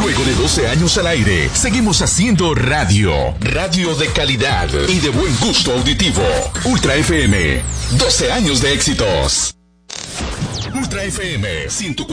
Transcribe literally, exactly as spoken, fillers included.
Luego de doce años al aire, seguimos haciendo radio. Radio de calidad y de buen gusto auditivo. Ultra F M, doce años de éxitos. Ultra F M, ciento cuatro.